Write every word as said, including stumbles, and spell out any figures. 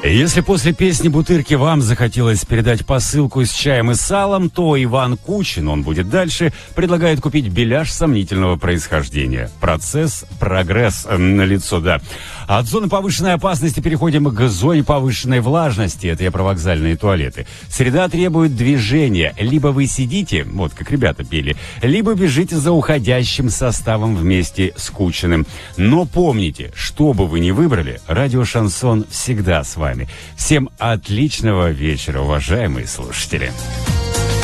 Если после песни «Бутырки» вам захотелось передать посылку с чаем и салом, то Иван Кучин, он будет дальше, предлагает купить беляш сомнительного происхождения. Процесс, прогресс налицо, да. От зоны повышенной опасности переходим к зоне повышенной влажности. Это я про вокзальные туалеты. Среда требует движения. Либо вы сидите, вот как ребята пели, либо бежите за уходящим составом вместе с Кучиным. Но помните, что бы вы ни выбрали, радио «Шансон» всегда с вами. Всем отличного вечера, уважаемые слушатели.